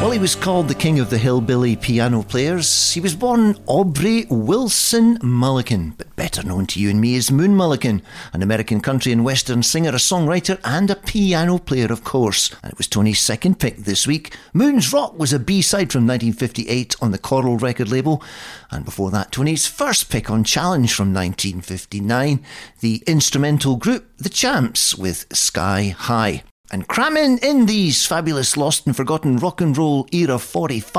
Well, he was called the king of the hillbilly piano players. He was born Aubrey Wilson Mulligan, but better known to you and me as Moon Mulligan, an American country and western singer, a songwriter and a piano player, of course. And it was Tony's second pick this week. Moon's Rock was a B-side from 1958 on the Coral record label. And before that, Tony's first pick on Challenge from 1959, the instrumental group The Champs with Sky High. And cramming in these fabulous lost and forgotten rock and roll era 45